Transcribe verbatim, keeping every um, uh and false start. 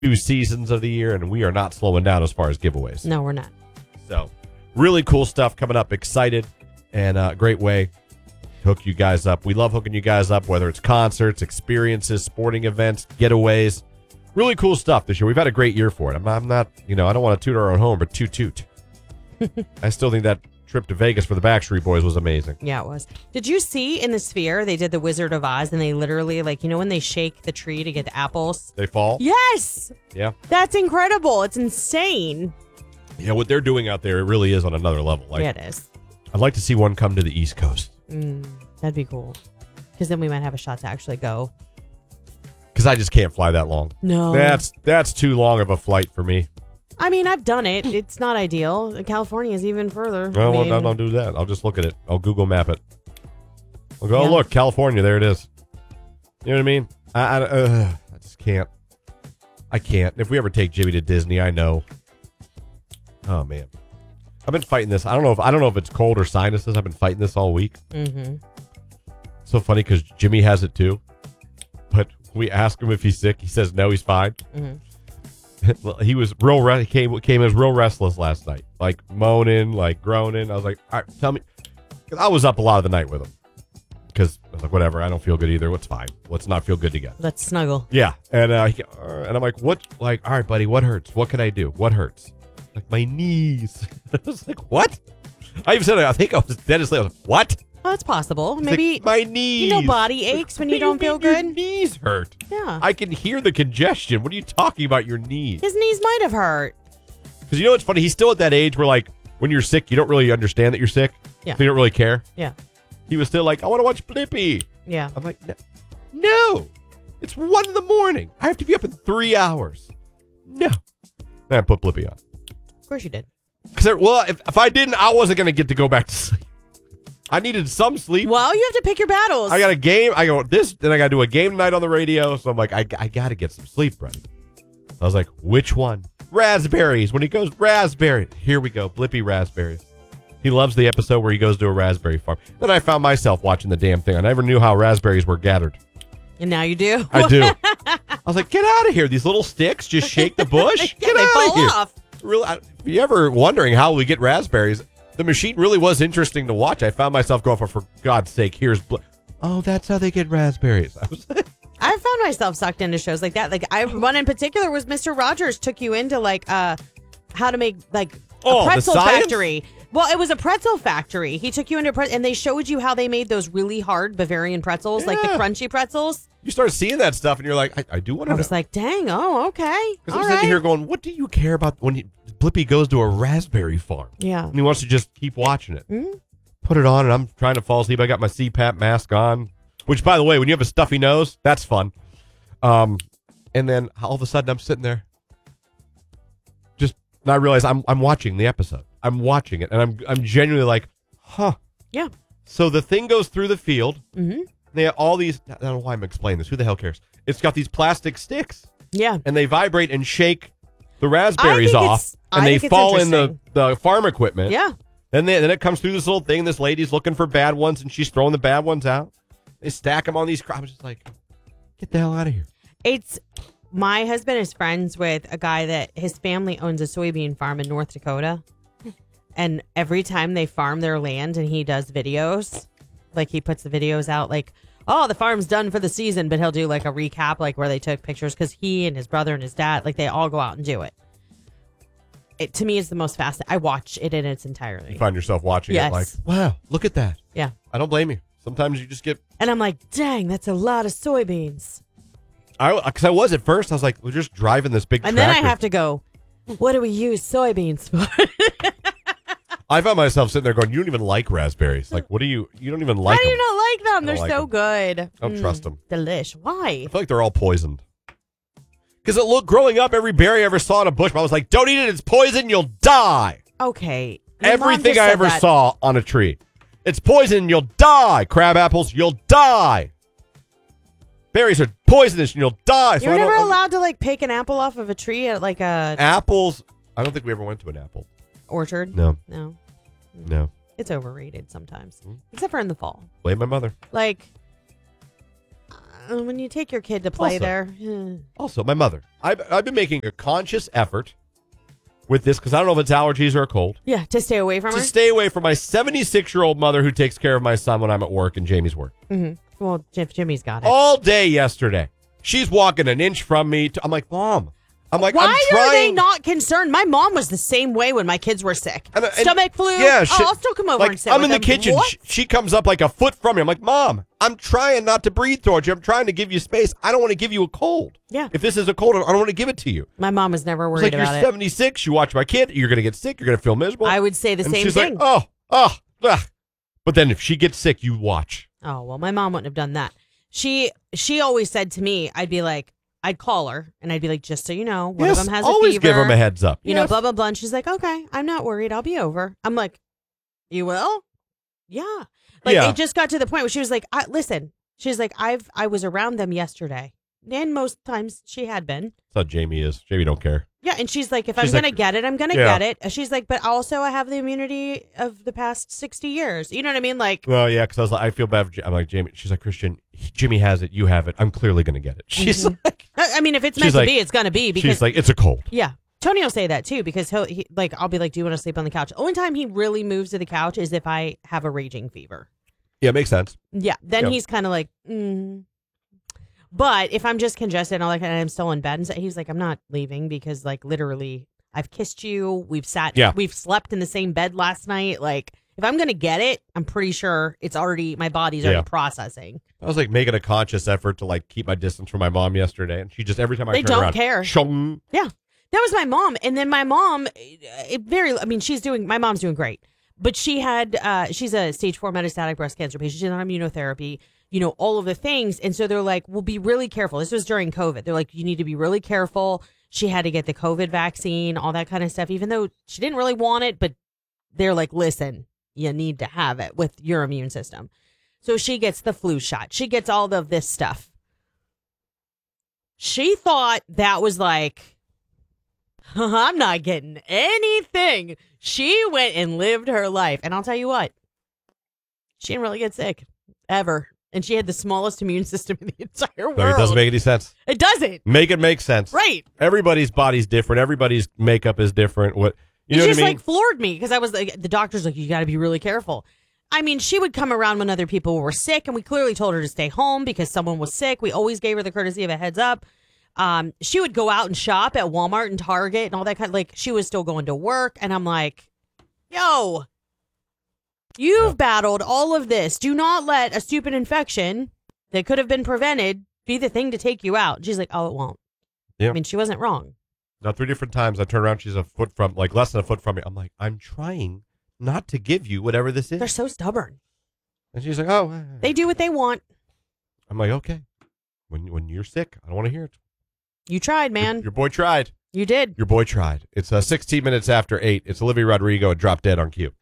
two seasons of the year, and we are not slowing down as far as giveaways. No, we're not. So, really cool stuff coming up. Excited, and a uh, great way to hook you guys up. We love hooking you guys up, whether it's concerts, experiences, sporting events, getaways. Really cool stuff this year. We've had a great year for it. I'm not, I'm not you know, I don't want to toot our own home, but toot toot. I still think that trip to Vegas for the Backstreet Boys was amazing. Yeah, it was. Did you see in the Sphere, they did the Wizard of Oz, and they literally, like, you know when they shake the tree to get the apples? They fall? Yes! Yeah. That's incredible. It's insane. Yeah, what they're doing out there, it really is on another level. Like, yeah, it is. I'd like to see one come to the East Coast. Mm, that'd be cool. Because then we might have a shot to actually go. Because I just can't fly that long. No. That's that's too long of a flight for me. I mean, I've done it. It's not ideal. California is even further. No, I mean, well, no, don't do that. I'll just look at it. I'll Google map it. I'll go, Yeah. oh, look, California, there it is. You know what I mean? I, I, uh, I just can't. I can't. If we ever take Jimmy to Disney, I know. Oh, man. I've been fighting this. I don't know if I don't know if it's cold or sinuses. I've been fighting this all week. Mm-hmm. So funny because Jimmy has it too. But we ask him if he's sick. He says no, he's fine. Mm-hmm. He was real. Re- he came came as real restless last night, like moaning, like groaning. I was like, all right, tell me. 'Cause I was up a lot of the night with him. Because I was like, whatever, I don't feel good either. What's fine? Let's not feel good together. Let's snuggle. Yeah, and uh, he, uh, and I'm like, what? Like, all right, buddy, what hurts? What can I do? What hurts? Like my knees. I was like, what? I even said, I think I was dead asleep. I was like, what? Oh, that's possible. He's Maybe like, my knees. you know body aches when you What don't do feel mean your good. knees hurt. Yeah. I can hear the congestion. What are you talking about? Your knees? His knees might have hurt. Because you know what's funny? He's still at that age where, like, when you're sick, you don't really understand that you're sick. Yeah. So you don't really care. Yeah. He was still like, I want to watch Blippi. Yeah. I'm like, no, no. It's one in the morning. I have to be up in three hours. No. Then I put Blippi on. Of course you did. Because, well, if, if I didn't, I wasn't going to get to go back to sleep. I needed some sleep. Well, you have to pick your battles. I got a game. I go this, then I got to do a game tonight on the radio. So I'm like, I, I got to get some sleep, buddy. I was like, which one? Raspberries. When he goes raspberry, here we go. Blippi raspberries. He loves the episode where he goes to a raspberry farm. Then I found myself watching the damn thing. I never knew how raspberries were gathered. And now you do. I do. I was like, get out of here. These little sticks just shake the bush. Yeah, Get they out fall of here. off. Really, I- if you ever wondering how we get raspberries, the machine really was interesting to watch. I found myself going for, for God's sake, here's, bl- oh, that's how they get raspberries. I was like, I found myself sucked into shows like that. Like I one in particular was Mister Rogers took you into like uh how to make like a Oh, the pretzel science? factory. Well, it was a pretzel factory. He took you into pre- and they showed you how they made those really hard Bavarian pretzels, like the Yeah. crunchy pretzels. you start seeing that stuff, and you're like, I, I do want to I know. was like, dang, oh, okay. Because All I'm sitting here right. going, what do you care about when he, Blippi goes to a raspberry farm? Yeah. And he wants to just keep watching it. Mhm. Put it on, and I'm trying to fall asleep. I got my C PAP mask on, which, by the way, when you have a stuffy nose, that's fun. Um, and then all of a sudden, I'm sitting there, just, and I realize I'm I'm watching the episode. I'm watching it, and I'm I'm genuinely like, huh. Yeah. So the thing goes through the field. Mm-hmm. They have all these. I don't know why I'm explaining this. Who the hell cares? It's got these plastic sticks, Yeah. and they vibrate and shake the raspberries think off, it's- and I they think it's fall in the, interesting. the farm equipment. Yeah. Then they, then it comes through this little thing. This lady's looking for bad ones, and she's throwing the bad ones out. They stack them on these crops. I was just like, get the hell out of here. It's my husband is friends with a guy that his family owns a soybean farm in North Dakota. And every time they farm their land and he does videos, like he puts the videos out like, oh, the farm's done for the season, but he'll do like a recap, like where they took pictures because he and his brother and his dad, like they all go out and do it. It to me is the most fascinating. I watch it in its entirety. You find yourself watching Yes. it like, wow, look at that. Yeah. I don't blame you. Sometimes you just get, And I'm like, dang, that's a lot of soybeans. I because I was at first, I was like, we're just driving this big And then I tractor. have to go, what do we use soybeans for? I found myself sitting there going, you don't even like raspberries. Like, what do you, you don't even like How do them. you not like them? I They're don't like so them. good. I don't Mm, trust them. Delish. Why? I feel like they're all poisoned. Because it looked, growing up, every berry I ever saw in a bush, I was like, don't eat it, it's poison, you'll die. Okay. Your mom Everything just I said ever that. saw on a tree. It's poison, you'll die. Crab apples, you'll die. Berries are poisonous, and you'll die. So You're I don't- never I'm- allowed to like pick an apple off of a tree at like a Apples, I don't think we ever went to an apple. orchard. No, No. no. It's overrated sometimes. Mm. Except for in the fall. Blame my mother. Like uh, when you take your kid to play Also- there, eh. Also, my mother. I've, I've been making a conscious effort with this because I don't know if it's allergies or a cold. yeah, to stay away from To her. stay away from my seventy-six-year-old mother who takes care of my son when I'm at work and Jamie's work. Mm-hmm. Well, Jif, Jimmy's got it. All day yesterday. She's walking an inch from me. To, I'm like, Mom. I'm like, Why I'm trying. are they not concerned? My mom was the same way when my kids were sick. And- and- Stomach flu. Yeah, oh, she- I'll still come over like, and sit I'm with in the them. kitchen. What? She, she comes up like a foot from me. I'm like, Mom, I'm trying not to breathe towards you. I'm trying to give you space. I don't want to give you a cold. Yeah. If this is a cold, I don't want to give it to you. My mom was never It's worried like, you're about it. seventy-six. You watch my kid. You're going to get sick. You're going to feel miserable. I would say the and same she's thing. like, oh, oh, ugh. But then if she gets sick, you watch. Oh, well, my mom wouldn't have done that. She she always said to me, I'd be like, I'd call her and I'd be like, just so you know, one yes, of them has always a fever. give them a heads up. You know, Yes. blah, blah, blah. And she's like, okay, I'm not worried. I'll be over. I'm like, you will? Yeah. Like, Yeah. it just got to the point where she was like, I, listen, she's like, I've, I was around them yesterday. And most times she had been. That's how Jamie is. Jamie don't care. Yeah. And she's like, if She's I'm going like- to get it, I'm going to Yeah. get it. And she's like, but also I have the immunity of the past sixty years. You know what I mean? Like, Well, yeah, because I was like, I feel bad for. Ja- I'm like, Jamie. She's like, Christian. Jimmy has it. You have it. I'm clearly going to get it. She's Mhm. like, I I mean, if it's She's meant like- to be, it's going to be because she's like, it's a cold. yeah. Tony will say that too because he'll he, like I'll be like, "Do you want to sleep on the couch?" Only time he really moves to the couch is if I have a raging fever. Yeah, it makes sense. Yeah, then Yeah. he's kind of like, mm. But if I'm just congested and all that, and I'm still in bed, and so he's like, "I'm not leaving because like literally, I've kissed you. We've sat. Yeah. We've slept in the same bed last night. Like, if I'm gonna get it, I'm pretty sure it's already my body's already Yeah. processing. I was like making a conscious effort to like keep my distance from my mom yesterday, and she just every time I They turn don't around, care. shung. Yeah. That was my mom. And then my mom, it very, I mean, she's doing, my mom's doing great. But she had, uh, she's a stage four metastatic breast cancer patient. She's on immunotherapy, you know, all of the things. And so they're like, well, be really careful. This was during COVID. They're like, you need to be really careful. She had to get the COVID vaccine, all that kind of stuff, even though she didn't really want it. But they're like, listen, you need to have it with your immune system. So she gets the flu shot. She gets all of this stuff. She thought that was like, I'm not getting anything. She went and lived her life. And I'll tell you what, she didn't really get sick ever. And she had the smallest immune system in the entire world. No, it doesn't make any sense. It doesn't. Make it make sense. Right. Everybody's body's different. Everybody's makeup is different. What you know It what I just mean? like floored me because I was like, the doctor's like, you got to be really careful. I mean, she would come around when other people were sick, and we clearly told her to stay home because someone was sick. We always gave her the courtesy of a heads up. Um, she would go out and shop at Walmart and Target and all that kind of like she was still going to work. And I'm like, yo, you've Yeah. battled all of this. Do not let a stupid infection that could have been prevented be the thing to take you out. She's like, oh, it won't. Yeah. I mean, she wasn't wrong. Now, three different times I turn around, she's a foot from, like less than a foot from me. I'm like, I'm trying not to give you whatever this is. They're so stubborn. And she's like, oh. eh. They do what they want. I'm like, okay. When when you're sick, I don't want to hear it. You tried, man. Your, your boy tried. You did. Your boy tried. It's uh, sixteen minutes after eight. It's Olivia Rodrigo at Drop Dead on Q.